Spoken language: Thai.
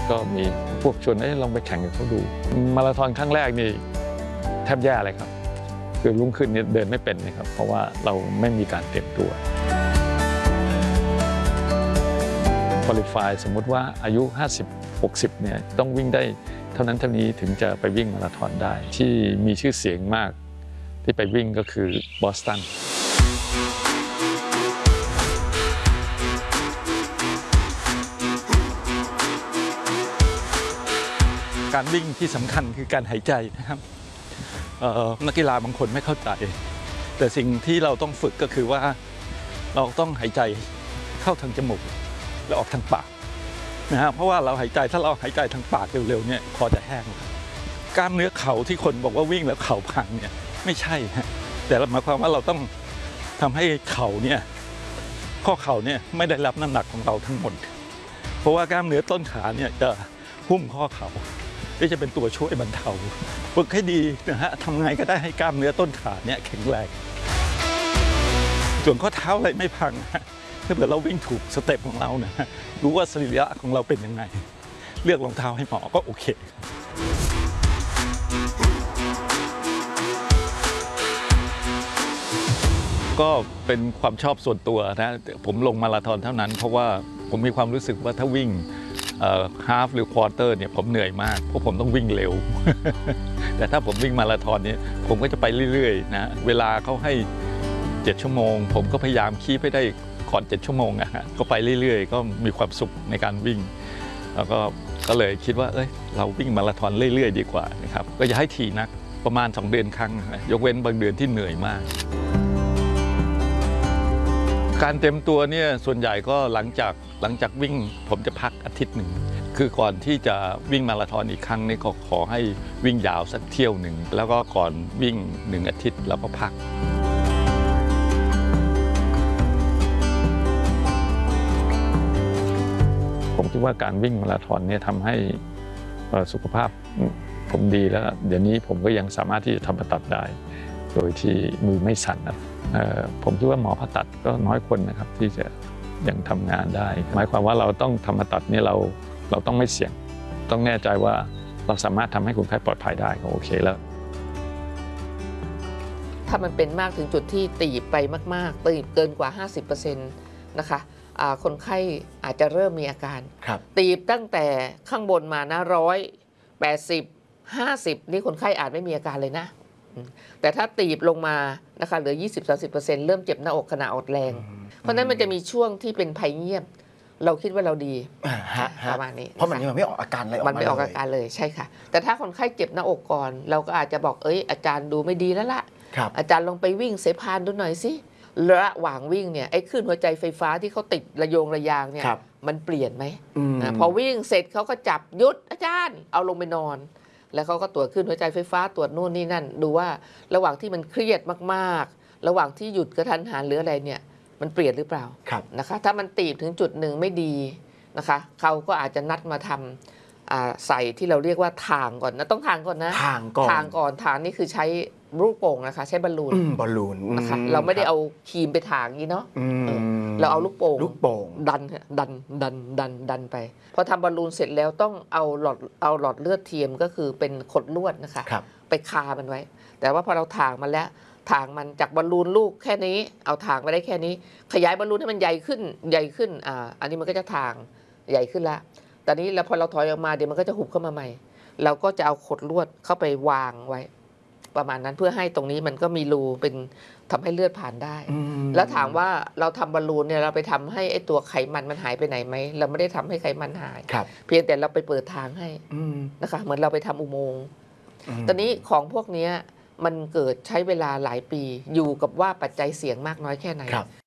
ก็มีพวกชวนลองไปแข่งกับเขาดูมาราธอนครั้งแรกนี่แทบแย่เลยครับคือรุ่งขึ้นนี่เดินไม่เป็นนะครับเพราะว่าเราไม่มีการเตรียมตัวควอลิฟายสมมุติว่าอายุ50-60เนี่ยต้องวิ่งได้เท่านั้นเท่านี้ถึงจะไปวิ่งมาราธอนได้ที่มีชื่อเสียงมากที่ไปวิ่งก็คือบอสตันการวิ่งที่สำคัญคือการหายใจนะครับนักกีฬาบางคนไม่เข้าใจแต่สิ่งที่เราต้องฝึกก็คือว่าเราต้องหายใจเข้าทางจมูกแล้วออกทางปากนะฮะเพราะว่าเราหายใจถ้าเราหายใจทางปากเร็วๆเนี่ยคอจะแห้งกล้ามเนื้อเข่าที่คนบอกว่าวิ่งแล้วเข่าพังเนี่ยไม่ใช่ฮะแต่หมายความว่าเราต้องทำให้เข่าเนี่ยข้อเข่าเนี่ยไม่ได้รับน้ำหนักของเราทั้งหมดเพราะว่ากล้ามเนื้อต้นขาเนี่ยจะหุ้มข้อเข่าที่จะเป็นตัวช่วยบรรเทาฝึกให้ดีนะฮะทำไงก็ได้ให้กล้ามเนื้อต้นขาเนี่ยแข็งแรงส่วนข้อเท้าอะไรไม่พังถ้าเกิดเราวิ่งถูกสเต็ปของเราเนี่ยรู้ว่าสรีระของเราเป็นยังไงเลือกรองเท้าให้เหมาะก็โอเคก็เป็นความชอบส่วนตัวนะผมลงมาราธอนเท่านั้นเพราะว่าผมมีความรู้สึกว่าถ้าวิ่งฮาล์ฟหรือควอเตอร์เนี่ยผมเหนื่อยมากเพราะผมต้องวิ่งเร็ว แต่ถ้าผมวิ่งมาราธอนนี้ผมก็จะไปเรื่อยๆนะเวลาเขาให้7 ชั่วโมงผมก็พยายามคีบให้ได้ก่อน7 ชั่วโมงก็ไปเรื่อยๆก็มีความสุขในการวิ่งแล้วก็เลยคิดว่าเราวิ่งมาราธอนเรื่อยๆดีกว่านะครับก็อย่าให้ถี่นักประมาณ2 เดือนครั้งยกเว้นบางเดือนที่เหนื่อยมากการเต็มตัวเนี่ยส่วนใหญ่ก็หลังจากวิ่งผมจะพักอาทิตย์หนึ่งคือก่อนที่จะวิ่งมาราธอนอีกครั้งนี่ก็ขอให้วิ่งยาวสักเที่ยวหนึ่งแล้วก็ก่อนวิ่ง1 อาทิตย์แล้วก็พักผมคิดว่าการวิ่งมาราธอนเนี่ยทำให้สุขภาพผมดีแล้วเดี๋ยวนี้ผมก็ยังสามารถที่จะทำผ่าตัดได้โดยที่มือไม่สั่นนะผมคิดว่าหมอผ่าตัดก็น้อยคนนะครับที่จะยังทำงานได้หมายความว่าเราต้องทำผ่าตัดนี่เราต้องไม่เสี่ยงต้องแน่ใจว่าเราสามารถทำให้คนไข้ปลอดภัยได้ก็โอเคแล้วถ้ามันเป็นมากถึงจุดที่ตีบไปมากๆตีบเกินกว่า 50% นะคะคนไข้อาจจะเริ่มมีอาการตีบตั้งแต่ข้างบนมานะ180 50นี่คนไข้อาจไม่มีอาการเลยนะแต่ถ้าตีบลงมานะคะเหลือ 20-30% เริ่มเจ็บหน้าอกขณะอดแรงเพราะนั้นมันจะมีช่วงที่เป็นภัยเงียบเราคิดว่าเราดีประมาณนี้เพราะมันยังไม่ออกอาการอะไรออกมาเลยมันไม่ออกอาการเลยใช่ค่ะแต่ถ้าคนไข้เจ็บหน้าอกก่อนเราก็อาจจะบอกอาจารย์ดูไม่ดีแล้วล่ะอาจารย์ลองไปวิ่งเสพานดูหน่อยสิระหว่างวิ่งเนี่ยไอ้คลื่นหัวใจไฟฟ้าที่เขาติดระโยงระยางเนี่ยมันเปลี่ยนไหมพอวิ่งเสร็จเขาก็จับหยุดอาจารย์เอาลงไปนอนแล้วเขาก็ตรวจคลื่นหัวใจไฟฟ้าตรวจนู่นนี่นั่นดูว่าระหว่างที่มันเครียดมากๆระหว่างที่หยุดกระทันหันหรืออะไรเนี่ยมันเปลี่ยนหรือเปล่านะคะถ้ามันตีบถึงจุดหนึ่งไม่ดีนะคะเขาก็อาจจะนัดมาทำใส่ที่เราเรียกว่าทางก่อนนะต้องทางก่อนนะทางก่อนทางนี่คือใช้ลูกโป่งนะคะใช้บอลลูนนะคะเราไม่ได้เอาครีมไปถางนี้เนาะเราเอาลูกโป่งดันไปพอทำบอลลูนเสร็จแล้วต้องเอาหลอดเลือดเทียมก็คือเป็นขดลวดนะคะไปคามันไว้แต่ว่าพอเราถางมันแล้วถางมันจากบอลลูนลูกแค่นี้เอาถางไปได้แค่นี้ขยายบอลลูนให้มันใหญ่ขึ้นอันนี้มันก็จะถางใหญ่ขึ้นแล้วตอนนี้แล้วพอเราถอยออกมาเดี๋ยวมันก็จะหุบเข้ามาใหม่เราก็จะเอาขดลวดเข้าไปวางไว้ประมาณนั้นเพื่อให้ตรงนี้มันก็มีรูเป็นทำให้เลือดผ่านได้แล้วถามว่าเราทำบอลลูนเนี่ยเราไปทำให้ไอ้ตัวไขมันหายไปไหนไหมเราไม่ได้ทำให้ไขมันหายเพียงแต่เราไปเปิดทางให้นะคะเหมือนเราไปทำอุโมงค์ตอนนี้ของพวกนี้มันเกิดใช้เวลาหลายปีอยู่กับว่าปัจจัยเสี่ยงมากน้อยแค่ไหน